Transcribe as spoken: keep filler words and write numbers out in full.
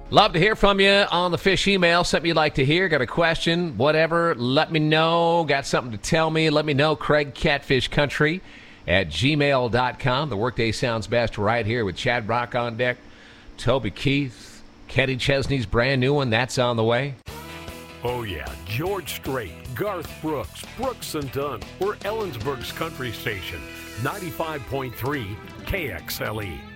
Love to hear from you on the Fish email. Something you'd like to hear, got a question, whatever, let me know. Got something to tell me, let me know. Craig Catfish Country at gmail dot com. The workday sounds best right here with Chad Brock on deck, Toby Keith, Kenny Chesney's brand new one. That's on the way. Oh, yeah. George Strait, Garth Brooks, Brooks and Dunn. We're Ellensburg's country station, ninety-five point three K X L E.